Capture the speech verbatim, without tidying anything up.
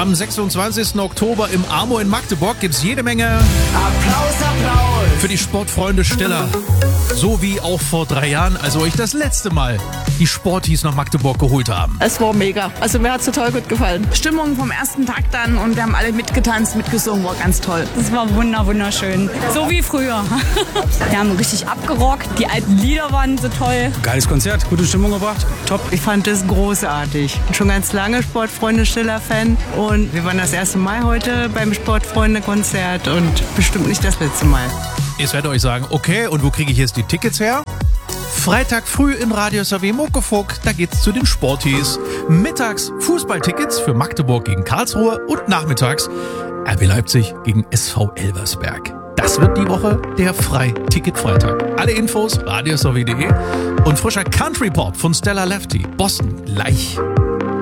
am sechsundzwanzigsten Oktober im Amo in Magdeburg gibt es jede Menge Applaus, Applaus für die Sportfreunde Stiller. So wie auch vor drei Jahren, als euch das letzte Mal die Sporties nach Magdeburg geholt haben. Es war mega. Also mir hat es total gut gefallen. Stimmung vom ersten Tag dann und wir haben alle mitgetanzt, mitgesungen, war ganz toll. Das war wunder, wunderschön. So wie früher. Wir haben richtig abgerockt, die alten Lieder waren so toll. Geiles Konzert, gute Stimmung gebracht, top. Ich fand das großartig. Schon ganz lange Sportfreunde Stiller-Fan und wir waren das erste Mal heute beim Sportfreunde-Konzert und bestimmt nicht das letzte Mal. Jetzt werdet ihr euch sagen, okay, und wo kriege ich jetzt die Tickets her? Freitag früh in Radio S A W Muckefuck, da geht's zu den Sporties. Mittags Fußballtickets für Magdeburg gegen Karlsruhe und nachmittags R B Leipzig gegen S V Elversberg. Das wird die Woche der Freiticket-Freitag. Alle Infos radio s a w punkt d e und frischer Country Pop von Stella Lefty. Boston gleich.